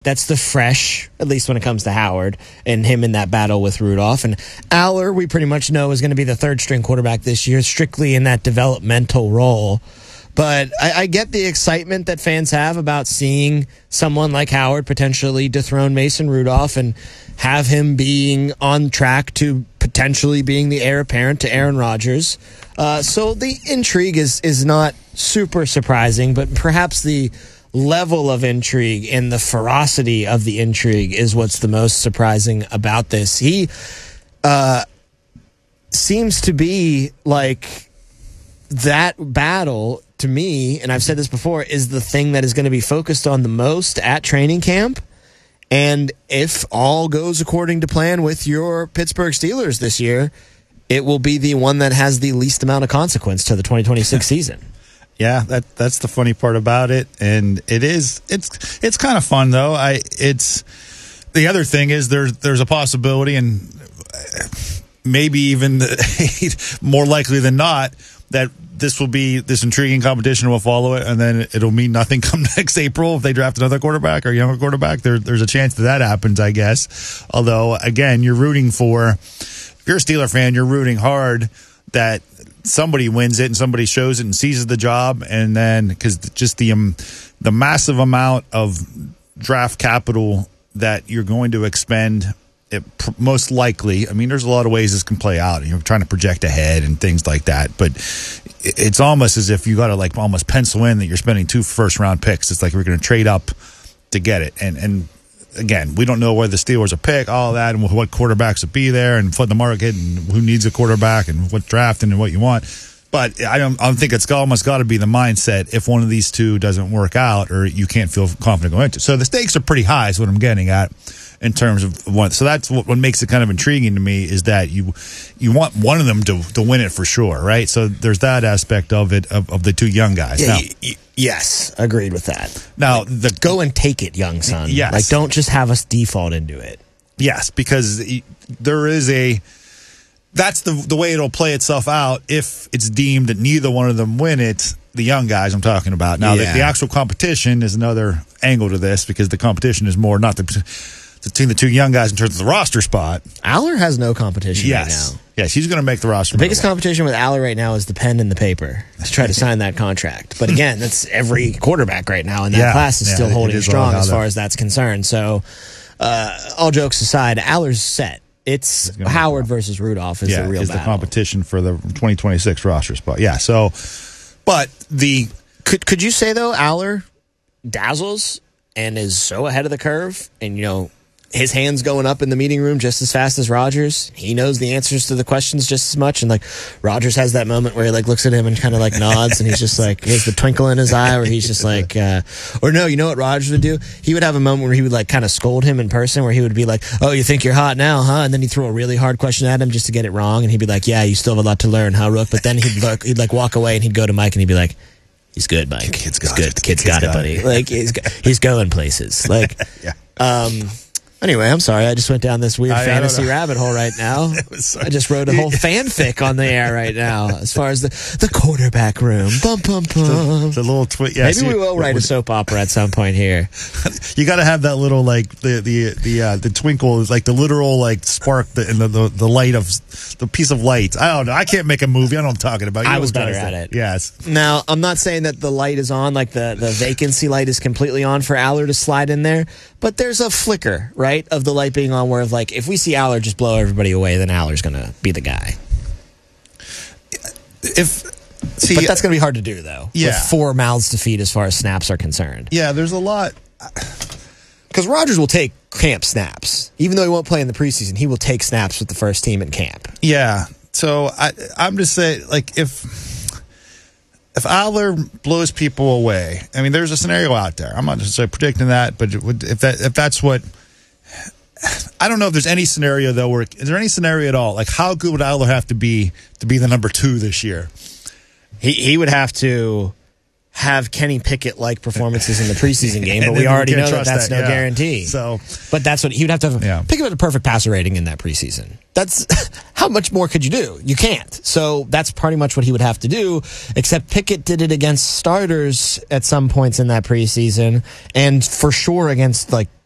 That's the fresh, at least when it comes to Howard, and him in that battle with Rudolph. And Aller, we pretty much know, is going to be the third-string quarterback this year, strictly in that developmental role. But I get the excitement that fans have about seeing someone like Howard potentially dethrone Mason Rudolph and have him being on track to potentially being the heir apparent to Aaron Rodgers. So the intrigue is not super surprising, but perhaps the level of intrigue and the ferocity of the intrigue is what's the most surprising about this. He seems to be like that battle, to me, and I've said this before, is the thing that is going to be focused on the most at training camp. And if all goes according to plan with your Pittsburgh Steelers this year, it will be the one that has the least amount of consequence to the 2026 season. Yeah, that's the funny part about it, and it's kind of fun though. It's the other thing is there's a possibility, and maybe even more likely than not, that this intriguing competition will follow it, and then it'll mean nothing come next April if they draft another quarterback or younger quarterback. There's a chance that happens, I guess. Although, again, you're rooting for, if you're a Steeler fan, you're rooting hard that somebody wins it and somebody shows it and seizes the job, and then because just the massive amount of draft capital that you're going to expend, most likely, I mean, there's a lot of ways this can play out. You're trying to project ahead and things like that, but it's almost as if you got to like almost pencil in that you're spending 2 first-round picks. It's like we're going to trade up to get it, and again, we don't know where the Steelers will pick, all that, and what quarterbacks will be there, and flood the market, and who needs a quarterback, and what drafting, and what you want. But I think it's almost got to be the mindset if one of these two doesn't work out, or you can't feel confident going into it. So the stakes are pretty high, is what I'm getting at in terms of one. So that's what makes it kind of intriguing to me, is that you want one of them to win it for sure, right? So there's that aspect of it, of the two young guys. Yeah, now, yes, agreed with that. Now, go and take it, young son. Yes. Like, don't just have us default into it. Yes, because there is that's the way it'll play itself out if it's deemed that neither one of them win it, the young guys I'm talking about. Now, the actual competition is another angle to this, because the competition is more not between the two young guys in terms of the roster spot. Aller has no competition right now. Yes, he's going to make the roster. The biggest competition with Aller right now is the pen and the paper to try to sign that contract. But again, that's every quarterback right now in that class is still holding strong as far as that's concerned. So, all jokes aside, Aller's set. It's Howard versus Rudolph is the real battle. The competition for the 2026 roster spot. Yeah, so, but Could you say, though, Aller dazzles and is so ahead of the curve, and, you know, his hand's going up in the meeting room just as fast as Rodgers. He knows the answers to the questions just as much. And, like, Rodgers has that moment where he, like, looks at him and kind of, like, nods. And he's just, like, he has the twinkle in his eye where he's just, like, or no, you know what Rodgers would do? He would have a moment where he would, like, kind of scold him in person, where he would be like, oh, you think you're hot now, huh? And then he'd throw a really hard question at him just to get it wrong. And he'd be like, yeah, you still have a lot to learn, huh, Rook? But then he'd like, walk away and he'd go to Mike and he'd be like, he's good, Mike. He's good. The kid's got it, buddy. Like, he's going places. Like, anyway, I'm sorry. I just went down this weird fantasy rabbit hole right now. I just wrote a whole fanfic on the air right now as far as the quarterback room. Bum, bum, bum. It's a little twist. Yeah, maybe we will write a soap opera at some point here. You got to have that little, like, the twinkle, like the literal, like, spark and the light of the piece of light. I don't know. I can't make a movie. I know what I'm talking about. I was better at it. Yes. Now, I'm not saying that the light is on, like the vacancy light is completely on for Aller to slide in there, but there's a flicker, right, of the light being on, where, like, if we see Aller just blow everybody away, then Aller's going to be the guy. But that's going to be hard to do, though. Yeah. With 4 mouths to feed as far as snaps are concerned. Yeah, there's a lot. Because Rodgers will take camp snaps. Even though he won't play in the preseason, he will take snaps with the first team in camp. Yeah. So I'm just saying, like, if Aller blows people away, I mean, there's a scenario out there. I'm not necessarily predicting that, but if that's what, I don't know if there's any scenario though. Is there any scenario at all? Like, how good would Aller have to be the number 2 this year? He would have to have Kenny Pickett-like performances in the preseason game, but we already know that's no guarantee. So, but that's what he would have to have. Pickett had a perfect passer rating in that preseason. That's how much more could you do? You can't. So that's pretty much what he would have to do, except Pickett did it against starters at some points in that preseason, and for sure against, like,